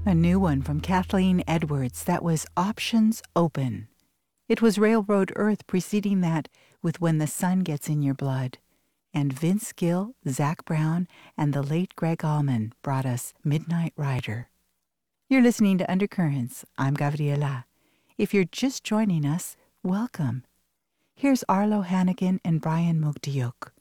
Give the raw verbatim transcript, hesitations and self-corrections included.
A new one from Kathleen Edwards that was Options Open. It was Railroad Earth preceding that with When the Sun Gets in Your Blood. And Vince Gill, Zac Brown, and the late Greg Allman brought us Midnight Rider. You're listening to Undercurrents. I'm Gabriela. If you're just joining us, welcome. Here's Arlo Hannigan and Brian Mogdiuk